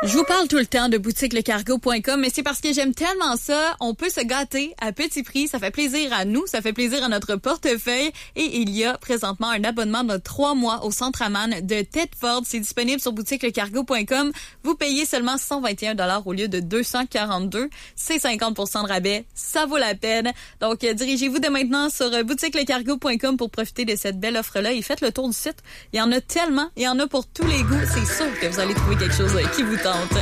Je vous parle tout le temps de boutiquelecargo.com, mais c'est parce que j'aime tellement ça. On peut se gâter à petit prix. Ça fait plaisir à nous, ça fait plaisir à notre portefeuille. Et il y a présentement un abonnement de 3 mois au Centre Aman de Thetford. C'est disponible sur boutiquelecargo.com. Vous payez seulement 121 $ au lieu de 242. C'est 50% de rabais. Ça vaut la peine. Donc, dirigez-vous dès maintenant sur boutiquelecargo.com pour profiter de cette belle offre-là et faites le tour du site. Il y en a tellement. Il y en a pour tous les goûts. C'est sûr que vous allez trouver quelque chose qui vous tente.